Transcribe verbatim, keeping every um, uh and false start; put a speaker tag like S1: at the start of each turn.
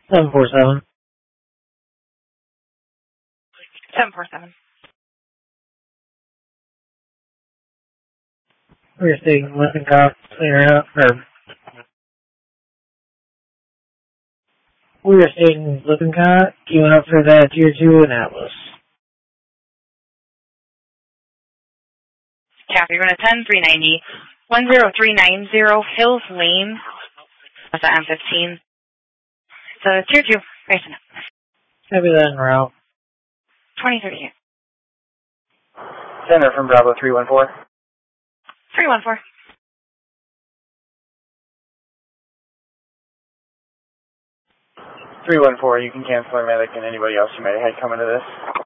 S1: seven four seven.
S2: seven four seven.
S1: We're taking Lippincott, clear out, or we are taking Lippincott, queuing up for that tier two Annapolis.
S2: Copy, you're going to ten three ninety, one zero three nine zero Hills Lane. That's at M fifteen. So tier two, racing up.
S1: Copy that en route.
S2: twenty thirty-eight.
S3: Center from Bravo three one four.
S2: three one four.
S3: three one four, you can cancel our medic and anybody else you might have had come into this.